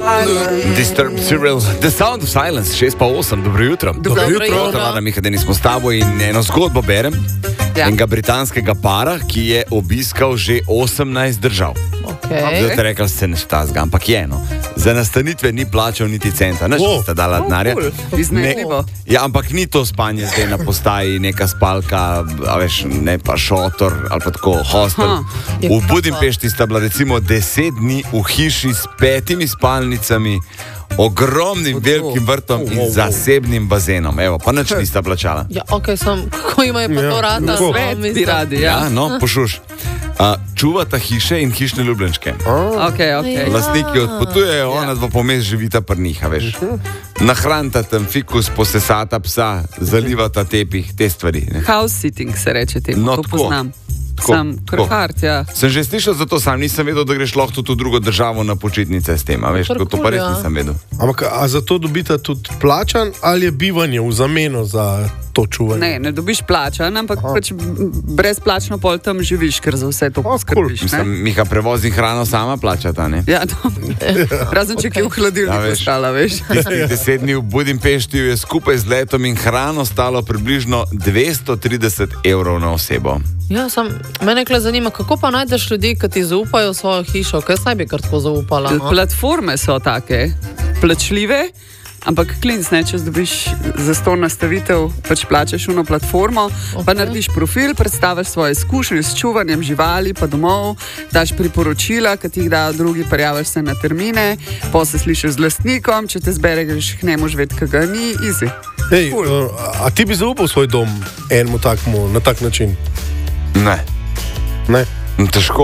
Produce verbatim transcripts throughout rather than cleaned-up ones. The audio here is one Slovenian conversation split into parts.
Disturbed Cyril, The Sound of Silence, šest pa osem, dobro jutro. Dobro jutro. Hvala, Miha, da nismo s tabo in eno zgodbo berem. Ja. Enega britanskega para, ki je obiskal že osemnajst držav. Okay. Zdaj te rekla, da se ne štazga, ampak je eno. Za nastanitve ni plačal niti centa, naš oh. sta dala denarja. Oh, cool. Iznenljivo. Ja, ampak ni to spanje zdaj na postaji, neka spalka, a veš, ne pa šotor ali pa tako hostel. Aha. V Budimpešti sta bila recimo deset dni v hiši s petimi spalnicami, ogromnim velikim vrtom in zasebnim bazenom. Evo, pa nič nista plačala. Ja, okej, okay, sem, kako ima je pa to rada? Svet bi radi, ja. Ja, no, pošuš. Uh, čuvata hiše in hišne ljubljenčke. Okay, okay. Lastniki odpotujejo, ona dva pomes živita pri njih, veš. Nahranita tam fikus, posesata psa, zalivata tepih, te stvari. Ne? House sitting se reče temu, no, to tako. poznam. Tako, sam krhart, ja. Sem že slišal za to, sam nisem vedel, da greš lahko tudi v drugo državo na počitnice s tem, a veš, Prkul, to pa res ja. nisem vedel. Ampak, a za to dobita tudi plačan ali je bivanje v zameno za to čuvanje? Ne, ne dobiš plačan, ampak Aha. pač brezplačno pol tam živiš, ker za vse to poskrbiš. Mislim, Miha, prevoz in hrano sama plačata, ne? Ja, to. Razen če ki v hladilniku ja, ostala, veš. Tistih deset dni v Budimpešti je skupaj z letom in hrano stalo približno dvesto trideset evrov na osebo. Ja, sam, mene kle zanima, kako pa najdeš ljudi, ki ti zaupajo svojo hišo? Kaj saj bi kar tako zaupala? No? Platforme so take, plačljive, ampak klinc, ne, če dobiš za sto nastavitev, pač plačaš uno platformo, okay. pa narediš profil, predstaviš svoje izkušnje s čuvanjem živali, pa domov, daš priporočila, ki ti jih dajo drugi, prijaveš se na termine, pa se slišiš z lastnikom, če te zbere, greš k njemu živeti, kaj ga ni, easy. Ej, cool. uh, a ti bi zaupal svoj dom enemu takmu, na tak način? Ne. Ne? Težko.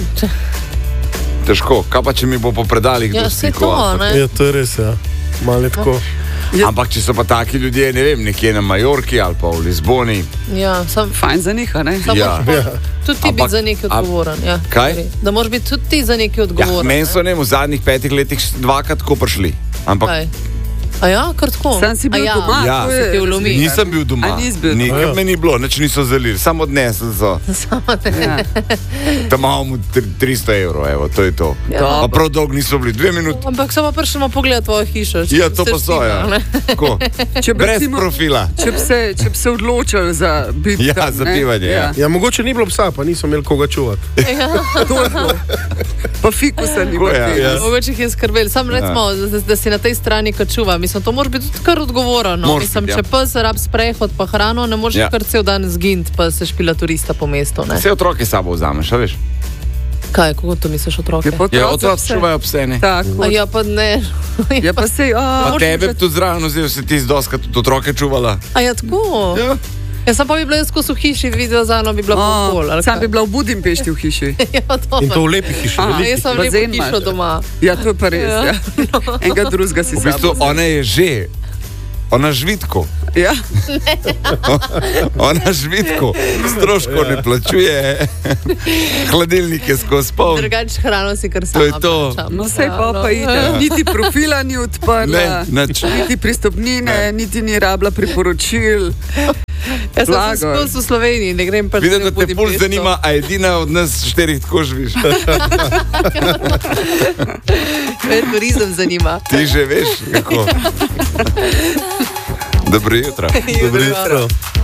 Težko. Kaj pa, če mi bo po predalih ja, dostiko? Ja, to je res, ja. Malo tako. Ja. Ampak, če so pa taki ljudje, ne vem, nekje na Majorki ali pa v Lizboni. Ja, sam... Fajn za njih, a ne? Sam ja. ja. Tudi ti biti za nekaj odgovoren. Ja. Kaj? Da moraš biti tudi ti za nekaj odgovoren. Ja, meni so ne, v zadnjih petih letih dvakrat tako prišli. Ampak... Kaj? A ja, kar tako? Sam si bil ja. doma, ja. to je vlomi. Nisem bil doma. A nis bil? Nikaj me ni bilo, nič niso zalili, samo odnesli so. Samo odnesli. Ja. Tam imamo tristo evrov, evo, to je to. Ja. Pa prav dolgo niso bili, dve minuti. Ampak samo prišljamo pogled tvojo hišo. Ja, to pa so, ja. Tako, brez recimo, profila. Če bi se, če bi se odločili za biti ja, tam, za bivanje, ja. Ja, mogoče ni bilo psa, pa niso imeli koga čuvati. Ja. To je bilo. Pa fikusa ni bilo. Ja, ja. Mogoče jih je skrbeli. Sam recimo, ja. da, da si na tej strani kad čuva. Mislim, to mora biti kar odgovorno. No? Mislim, če ja. pes rab sprehod pa hrano, ne moreš ja. kar cel dan zginiti, pa se špila turista po mestu. Ne? Vse otroke sabo vzameš, a veš? Kaj, kako to misliš otroke? Ja, otroci čuvajo pse, ne? Tako. A ja, pa ne. Ja, pa se... Pa tebe tudi zraven vzel, se ti zdoska tudi otroke čuvala. A ja, tako? Ja. Ja, sam pa bi bila jaz skozi v hiši, videla za eno bi bila oh, pol. Sam bi bila v Budimpešti v hiši. Ja, to in to v lepi hiši. A, jaz sem lepo hišo doma. Ja, to je pa res, ja. ja. Enega drugega si v bistvu, sabo. Ona je že, ona žvitko. Ja. Ona žvitko, stroško ja. ne plačuje, hladilnik je skozi pol. Drugač hrano si kar sama To je to. plačam. No, sej pa pa ide. Niti profila ni odprla, niti pristopnine, niti ni rabila priporočil. Jaz sem skozi v Sloveniji, ne grem pa... Vidim, da te pol zanima, a edina od nas šterih tako živiš. Me turizem zanima. Ti že veš, kako. Dobro jutro. Dobro jutro.